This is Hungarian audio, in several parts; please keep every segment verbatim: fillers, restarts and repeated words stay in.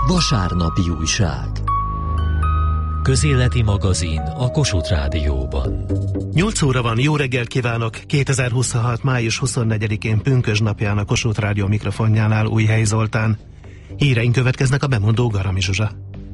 Vasárnapi újság. Közéleti magazin a Kossuth Rádióban. nyolc óra van, jó reggelt kívánok! kétezer-huszonhat. május huszonnegyedikén pünkösdnapján a Kossuth Rádió mikrofonjánál Újhelyi Zoltán. Híreink következnek, a bemondó Garami Zsuzsa.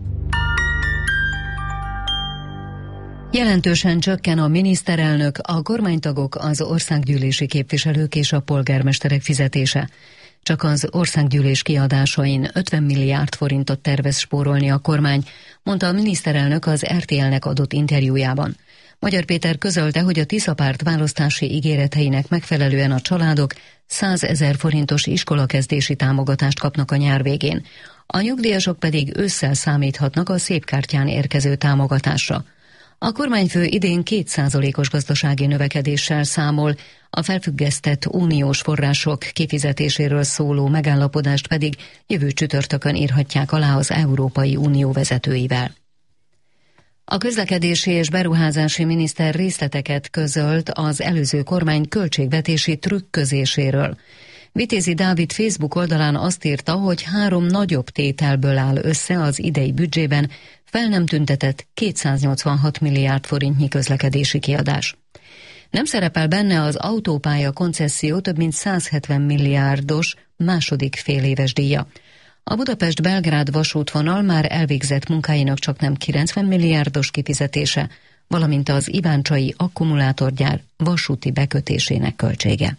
Jelentősen csökken a miniszterelnök, a kormánytagok, az országgyűlési képviselők és a polgármesterek fizetése. Csak az országgyűlés kiadásain ötven milliárd forintot tervez spórolni a kormány, mondta a miniszterelnök az er té el-nek adott interjújában. Magyar Péter közölte, hogy a Tiszapárt választási ígéreteinek megfelelően a családok százezer forintos iskolakezdési támogatást kapnak a nyár végén. A nyugdíjasok pedig ősszel számíthatnak a szépkártyán érkező támogatásra. A kormányfő idén két százalékos gazdasági növekedéssel számol, a felfüggesztett uniós források kifizetéséről szóló megállapodást pedig jövő csütörtökön írhatják alá az Európai Unió vezetőivel. A közlekedési és beruházási miniszter részleteket közölt az előző kormány költségvetési trükközéséről. Vitézi Dávid Facebook oldalán azt írta, hogy három nagyobb tételből áll össze az idei büdzsében fel nem tüntetett kétszáznyolcvanhat milliárd forintnyi közlekedési kiadás. Nem szerepel benne az autópálya koncesszió több mint százhetven milliárdos második féléves díja. A Budapest-Belgrád vasútvonal már elvégzett munkáinak csak nem kilencven milliárdos kifizetése, valamint az iváncsai akkumulátorgyár vasúti bekötésének költsége.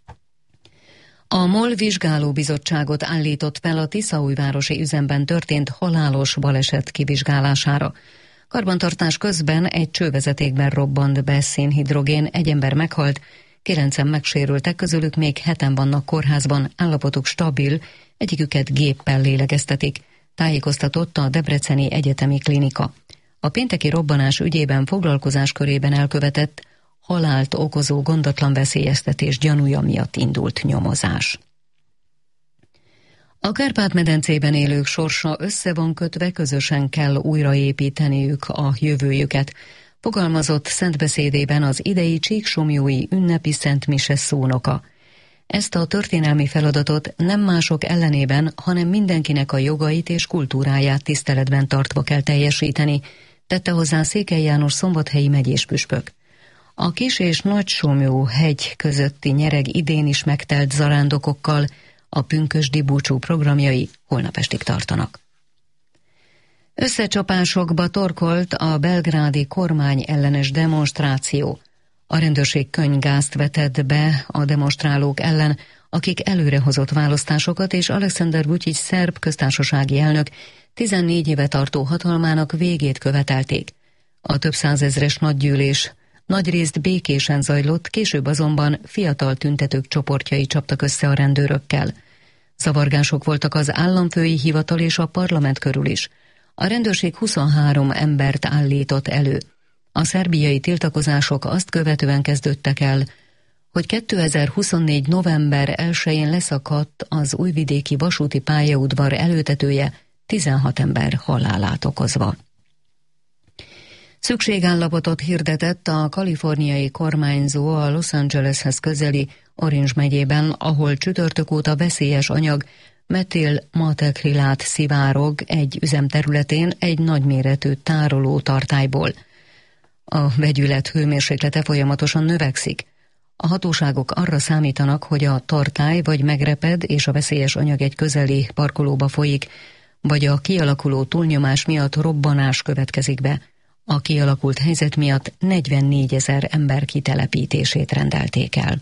A MOL vizsgálóbizottságot állított fel a tiszaújvárosi üzemben történt halálos baleset kivizsgálására. Karbantartás közben egy csővezetékben robbant be szénhidrogén, egy ember meghalt, kilencen megsérültek, közülük még heten vannak kórházban, állapotuk stabil, egyiküket géppel lélegeztetik, tájékoztatott a Debreceni Egyetemi Klinika. A pénteki robbanás ügyében foglalkozás körében elkövetett halált okozó gondatlan veszélyeztetés gyanúja miatt indult nyomozás. A Kárpát-medencében élők sorsa össze van kötve, közösen kell újraépíteniük a jövőjüket, fogalmazott szentbeszédében az idei csíksomlyói ünnepi szentmise szónoka. Ezt a történelmi feladatot nem mások ellenében, hanem mindenkinek a jogait és kultúráját tiszteletben tartva kell teljesíteni, tette hozzá Székely János szombathelyi megyéspüspök. A Kis- és Nagysomlyó hegy közötti nyereg idén is megtelt zarándokokkal, a pünkösdi búcsú programjai holnap estig tartanak. Összecsapásokba torkolt a belgrádi kormány ellenes demonstráció. A rendőrség könnygázt vetett be a demonstrálók ellen, akik előrehozott választásokat és Alexander Vučić szerb köztársasági elnök tizennégy éve tartó hatalmának végét követelték. A több százezres nagygyűlés nagyrészt békésen zajlott, később azonban fiatal tüntetők csoportjai csaptak össze a rendőrökkel. Zavargások voltak az államfői hivatal és a parlament körül is. A rendőrség huszonhárom embert állított elő. A szerbiai tiltakozások azt követően kezdődtek el, hogy kétezer-huszonnégy. november elsején leszakadt az újvidéki vasúti pályaudvar előtetője, tizenhat ember halálát okozva. Szükségállapotot hirdetett a kaliforniai kormányzó a Los Angeleshez közeli Orange megyében, ahol csütörtök óta veszélyes anyag metil-matekrilát szivárog egy üzemterületén egy nagyméretű tároló tartályból. A vegyület hőmérséklete folyamatosan növekszik. A hatóságok arra számítanak, hogy a tartály vagy megreped és a veszélyes anyag egy közeli parkolóba folyik, vagy a kialakuló túlnyomás miatt robbanás következik be. A kialakult helyzet miatt negyvennégyezer ember kitelepítését rendelték el.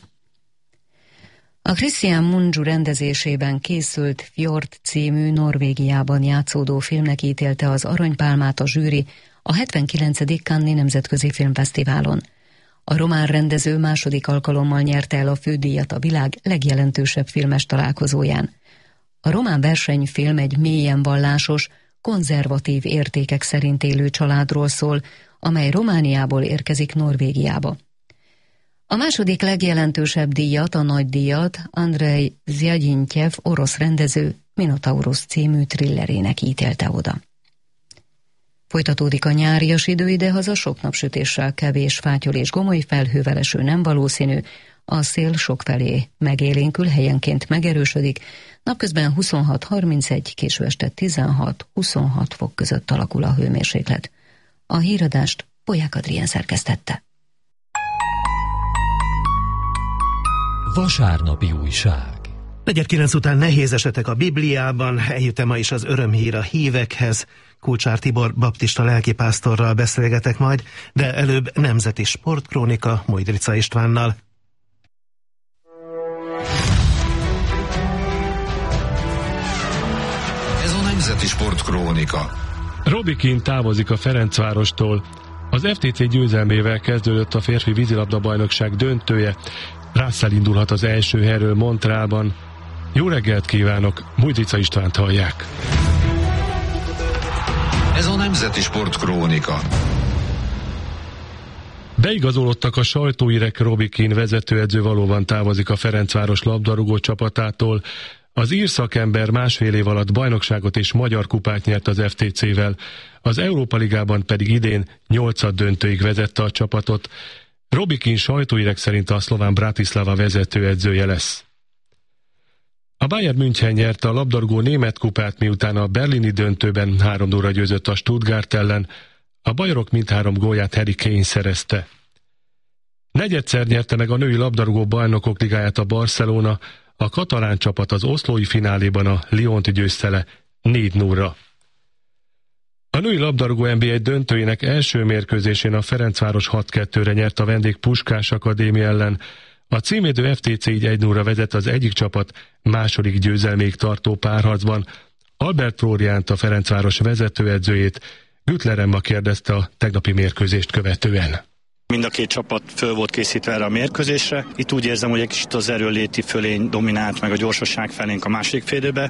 A Christian Mungiu rendezésében készült Fjord című Norvégiában játszódó filmnek ítélte az aranypálmát a zsűri a hetvenkilencedik Cannes-i Nemzetközi Filmfesztiválon. A román rendező második alkalommal nyerte el a fődíjat a világ legjelentősebb filmes találkozóján. A román versenyfilm egy mélyen vallásos, konzervatív értékek szerint élő családról szól, amely Romániából érkezik Norvégiába. A második legjelentősebb díjat, a nagy díjat Andrej Zjadjintjev orosz rendező Minotaurus című thrillerének ítélte oda. Folytatódik a nyárias idő, idehaza sok napsütéssel, kevés fátyol és gomoly felhővel eső nem valószínű, A szél sokfelé megélénkül, helyenként megerősödik, napközben huszonhat harmincegy, késő este tizenhat huszonhat fok között alakul a hőmérséklet. A híradást Polyák Adrien szerkesztette. Vasárnapi újság. Negyed kilenc után nehéz esetek a Bibliában, eljut-e ma is az örömhír a hívekhez. Kulcsár Tibor baptista lelkipásztorral beszélgetek majd, de előbb nemzeti sportkrónika Mojdrica Istvánnal. Ez a nemzeti sportkrónika. Robbie Keane távozik a Ferencvárostól. Az ef té cé győzelmével kezdődött a férfi vízilabda-bajnokság döntője. Russell indulhat az első helyről Montrealban. Jó reggelt kívánok, Mojdrica Istvánt hallják. Ez a nemzeti sportkrónika. Beigazolódtak a sajtóírek, Robbie Keane vezetőedző valóban távozik a Ferencváros labdarúgó csapatától. Az ír szakember másfél év alatt bajnokságot és magyar kupát nyert az ef té cével, az Európa Ligában pedig idén nyolcad döntőig vezette a csapatot. Robbie Keane sajtóírek szerint a szlován Bratislava vezetőedzője lesz. A Bayern München nyerte a labdarúgó német kupát, miután a berlini döntőben három nulla győzött a Stuttgart ellen. A bajorok mindhárom gólját Harry Kane szerezte. Negyedszer nyerte meg a női labdarúgó bajnokok ligáját a Barcelona, a katalán csapat az oszlói fináléban a Lyont győzte le négy nulla. A női labdarúgó en bé egy döntőjének első mérkőzésén a Ferencváros hat kettőre nyert a vendég Puskás Akadémia ellen. A címédő ef té cé így egy nulla vezet az egyik csapat második győzelméig tartó párharcban. Albert Flóriánt, a Ferencváros vezetőedzőjét Güttler Emma kérdezte a tegnapi mérkőzést követően. Mind a két csapat föl volt készítve erre a mérkőzésre. Itt úgy érzem, hogy egy kicsit az erőléti fölény dominált meg a gyorsaság felénk a második félidőbe.